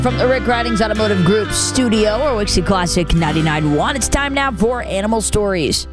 From the Rick Ridings Automotive Group studio or Wixie Classic 99.1, it's time now for Animal Stories.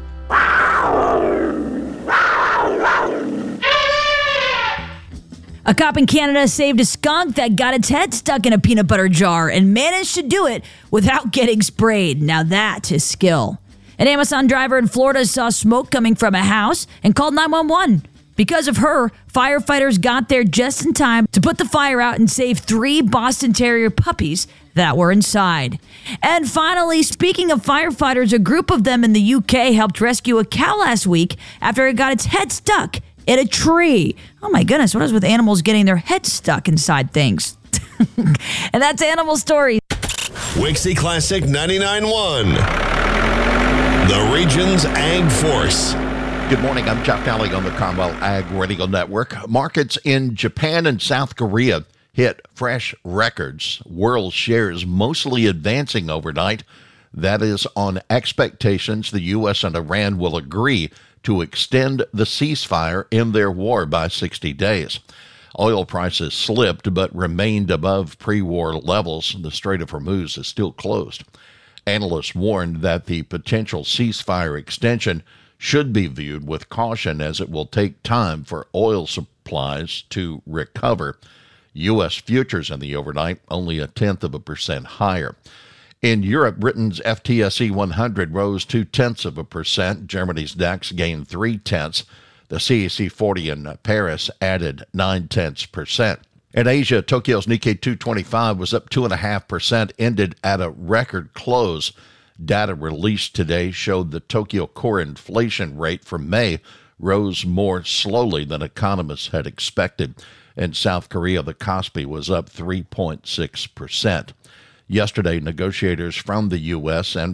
A cop in Canada saved a skunk that got its head stuck in a peanut butter jar and managed to do it without getting sprayed. Now that is skill. An Amazon driver in Florida saw smoke coming from a house and called 911. Because of her, firefighters got there just in time to put the fire out and save 3 Boston Terrier puppies that were inside. And finally, speaking of firefighters, a group of them in the UK helped rescue a cow last week after it got its head stuck in a tree. Oh my goodness, what is with animals getting their heads stuck inside things? And that's Animal Stories. Wixie Classic 99.1, the region's Ag Force. Good morning, I'm Jeff Daly on the Carmel Ag Radio Network. Markets in Japan and South Korea hit fresh records. World shares mostly advancing overnight. That is on expectations the U.S. and Iran will agree to extend the ceasefire in their war by 60 days. Oil prices slipped but remained above pre-war levels. The Strait of Hormuz is still closed. Analysts warned that the potential ceasefire extension should be viewed with caution as it will take time for oil supplies to recover. U.S. futures in the overnight only 0.1% higher. In Europe, Britain's FTSE 100 rose 0.2%. Germany's DAX gained 0.3%. The CAC 40 in Paris added 0.9%. In Asia, Tokyo's Nikkei 225 was up 2.5%, ended at a record close. Data released today showed the Tokyo core inflation rate for May rose more slowly than economists had expected. In South Korea, the Kospi was up 3.6%. Yesterday, negotiators from the U.S. and